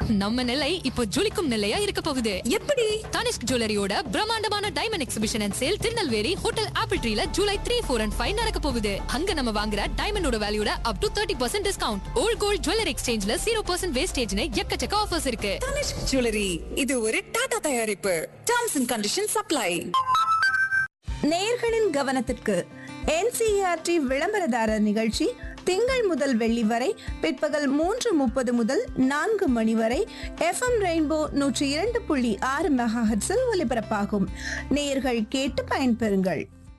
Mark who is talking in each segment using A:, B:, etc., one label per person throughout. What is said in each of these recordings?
A: நம்ம நிலை இப்போ ஜொலிக்கும் நிலையா இருக்க போகுது.
B: எப்படி?
A: தனிஷ்க் ஜுவல்லரியோட பிரம்மாண்டமான diamond exhibition and sale Tirunelveli hotel apple ட்ரீல July 3, 4 and 5 நடக்க போகுது. அங்க நம்ம வாங்குற டைமண்டோட வேல்யூட up to 30% discount. Volt gold jewellery எக்ஸ்சேஞ்ச்ல 0% வேஸ்டேஜ்னு எக்கச்சக்க ஆஃபர்ஸ் இருக்கு.
B: தனிஷ்க் ஜுவல்லரி, இது ஒரு டாடா தயாரிப்பு. Terms and conditions apply.
C: நேயர்களின் கவனத்திற்கு NCERT விளம்பரதாரர் நிகழ்ச்சி திங்கள் முதல் வெள்ளி வரை பிற்பகல் 3:30 முதல் 4 மணி வரை FM ரெயின்போ 102.6 மெகாஹெர்ட்ஸில் ஒலிபரப்பாகும். நேயர்கள் கேட்டு பயன்பெறுங்கள்.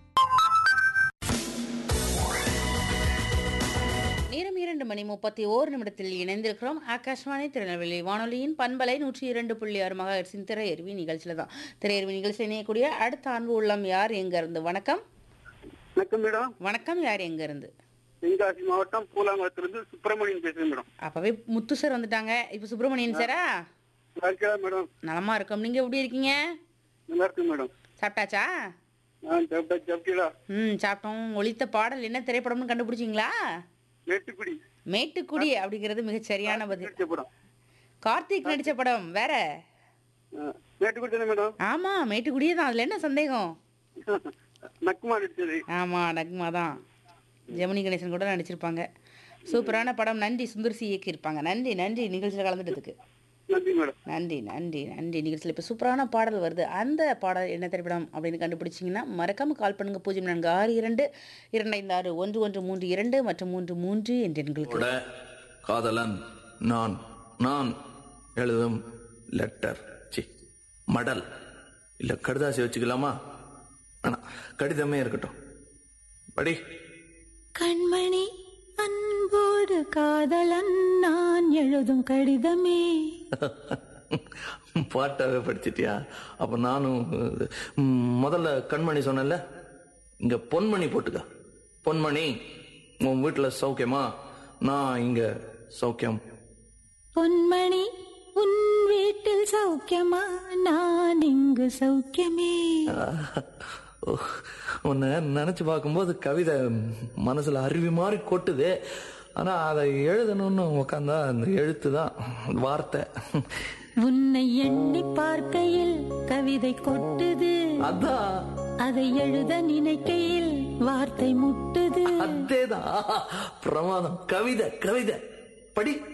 D: நேரம் 2:31 இணைந்திருக்கிறோம். ஆகாஷ்வாணி திருநெல்வேலி வானொலியின் பண்பலை 102.6 மெகாஹெர்ட்ஸின் திரையருவி நிகழ்ச்சியில தான். திரையருவி நிகழ்ச்சி இணையக்கூடிய அடுத்த அன்பு உள்ளம் யார் எங்க இருந்து? வணக்கம்.
E: வணக்கம் மேடம்.
D: வணக்கம், யார் எங்க இருந்து?
E: தென்காசி மாவட்டம் பூலாங்குளத்திலிருந்து சுப்பிரமணியன் பேசுறேன் மேடம்.
D: அப்பவே முத்து சார் வந்துட்டாங்க. இப்ப சுப்பிரமணியன் சாரா?
E: நல்லா இருக்கா மேடம்?
D: நலமா இருக்கோம். நீங்க எப்படி இருக்கீங்க?
E: நல்லா இருக்கு மேடம்.
D: சாப்பிட்டாச்சா?
E: சாப்பிட்டீங்களா?
D: சாப்பிட்டோம். ஒலித்த பாடல் என்ன திரைப்படம்னு கண்டுபிடிச்சிங்களா?
E: மேட்டுக்குடி.
D: மேட்டுக்குடி அப்படிங்கிறது மிகச் சரியான பதில்.
E: நடிச்ச படம்.
D: கார்த்திக் நடிச்ச படம் வேற.
E: மேட்டுக்குடி தானே மேடம்?
D: ஆமா, மேட்டுக்குடியே தான். அதுல என்ன சந்தேகம்?
E: நக்குமா நடிச்சது.
D: ஆமா, நக்மா தான். ஜெமினி கணேசன் கூட நடிச்சிருப்பாங்க. சூப்பரான படம். நன்றி. சுந்தர்சி இயக்கி இருப்பாங்க. நன்றி நன்றி நிகழ்ச்சியில் கலந்துட்டதுக்கு.
E: நன்றி மேடம்.
D: நன்றி நன்றி நன்றி. நிகழ்ச்சியில் இப்போ சூப்பரான பாடல் வருது. அந்த பாடல் என்ன திரைப்படம் அப்படின்னு கண்டுபிடிச்சிங்கன்னா மறக்காம கால் பண்ணுங்க. 0462256132 மற்றும் 33 என்ற எண்களுக்கு.
F: காதலன் நான் நான் எழுதும் லெட்டர் மடல் இல்ல கடுதாசி வச்சுக்கலாமா? கடிதமே இருக்கட்டும். படி.
G: கண்மணி அன்போடு காதலன் நான் எழுதும் கடிதமே.
F: பாட்டாவே படிச்சிட்டியா? அப்ப நானும் முதல்ல கண்மணி சொன்னல, இங்க பொன்மணி போட்டுக்க. பொன்மணி, உன் வீட்டுல சௌக்கியமா? நான் இங்க சௌக்கியம்.
G: பொன்மணி, உன் வீட்டில் சௌக்கியமா? நான் இங்கு சௌக்கியமே.
F: உன்னை நினைச்சு பார்க்கும்போது கவிதை மனசுல அருவி மாதிரி கொட்டுது. ஆனா அதை எழுதணும்னு உக்காந்தா அந்த எழுத்து தான் வார்த்தை.
G: உன்னை எண்ணி பார்க்கையில் கவிதை கொட்டுது.
F: அதான்.
G: அதை எழுத நினைக்கையில் வார்த்தை முட்டுது.
F: அதேதான் பிரமாதம். கவிதை கவிதை படி.